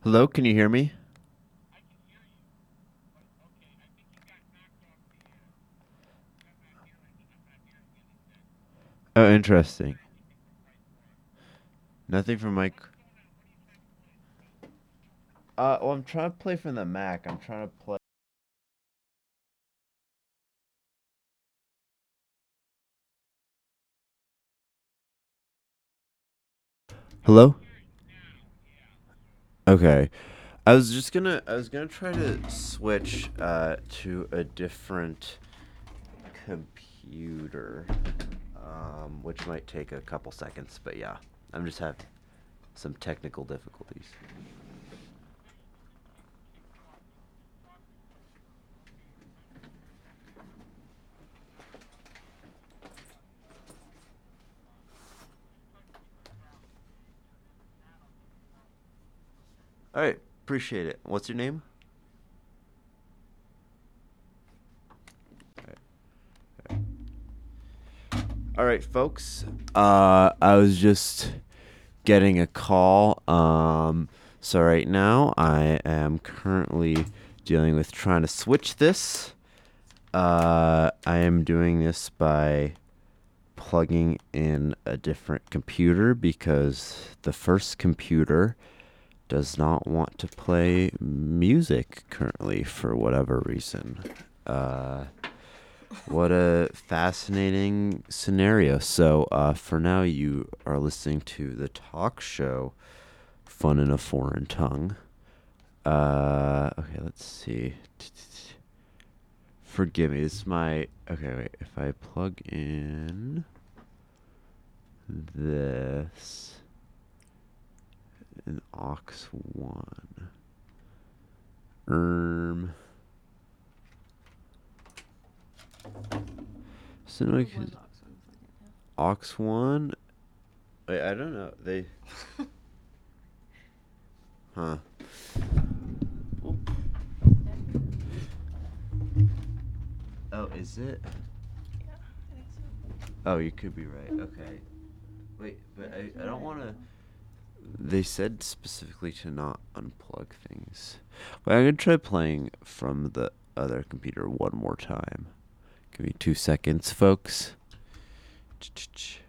Hello, can you hear me? Oh, interesting. Nothing from Mike. Well, I'm trying to play from the Mac. I'm trying to play. Hello? Okay. I was gonna try to switch to a different computer, which might take a couple seconds, but yeah, I'm just having some technical difficulties. All right, appreciate it. What's your name? All right, folks. I was just getting a call. So right now I am currently dealing with trying to switch this. I am doing this by plugging in a different computer because the first computer does not want to play music currently for whatever reason. Uh, what a fascinating scenario. So, for now, you are listening to the talk show Fun in a Foreign Tongue. Okay, let's see. Forgive me. This is my. Okay, wait. If I plug in this in aux 1. Um. So like aux 1. Wait, I don't know. They. Huh. Oh, is it? Oh, you could be right. Okay. Wait, but I don't want to. They said specifically to not unplug things. But I'm going to try playing from the other computer one more time. Give me 2 seconds, folks.